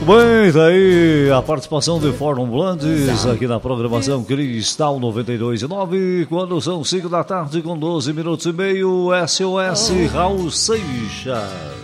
Bem, daí a participação de Fórmula Blandes aqui na programação Cristal 92.9, quando são 5 da tarde com 12 minutos e meio, SOS Raul Seixas.